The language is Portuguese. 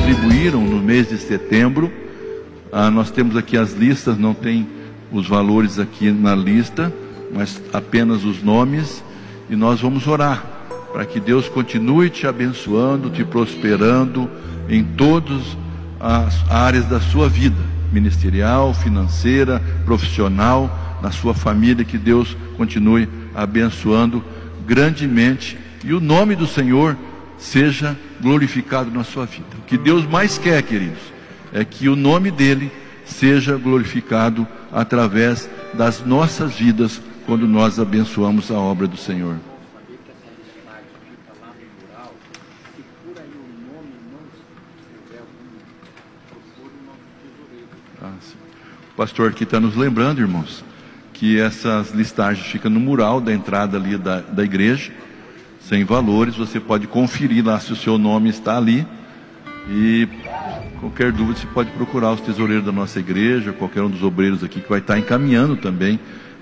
contribuíram no mês de setembro. Nós temos aqui as listas, não tem os valores aqui na lista, mas apenas os nomes, e nós vamos orar para que Deus continue te abençoando, te prosperando em todas as áreas da sua vida, ministerial, financeira, profissional, na sua família, que Deus continue abençoando grandemente e o nome do Senhor seja glorificado na sua vida. O que Deus mais quer, queridos, é que o nome dele seja glorificado através das nossas vidas, quando nós abençoamos a obra do Senhor. O pastor aqui está nos lembrando, irmãos, que essas listagens ficam no mural da entrada ali da igreja, sem valores. Você pode conferir lá se o seu nome está ali, e qualquer dúvida você pode procurar os tesoureiros da nossa igreja, qualquer um dos obreiros aqui que vai estar encaminhando também